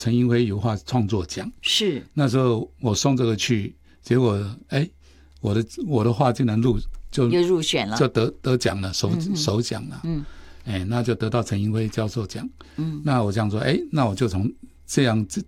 陈英辉油画创作奖。 是那时候我送这个去，结果我的画竟然又入选了， 就得奖了，首奖了。那就得到陈英辉教授奖。那我想说，那我就从这样